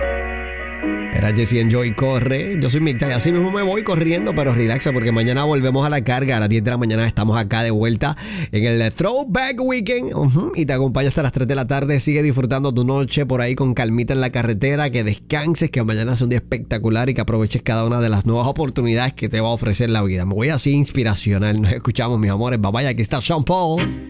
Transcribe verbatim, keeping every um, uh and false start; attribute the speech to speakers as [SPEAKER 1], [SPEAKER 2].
[SPEAKER 1] Era Jesse Enjoy, corre. Yo soy Micta y así mismo me voy corriendo, pero relaxa porque mañana volvemos a la carga. A las diez de la mañana estamos acá de vuelta en el Throwback Weekend. Uh-huh. Y te acompaño hasta las tres de la tarde. Sigue disfrutando tu noche por ahí con calmita en la carretera. Que descanses, que mañana sea un día espectacular y que aproveches cada una de las nuevas oportunidades que te va a ofrecer la vida. Me voy así inspiracional. Nos escuchamos, mis amores. Bye bye. Aquí está Sean Paul.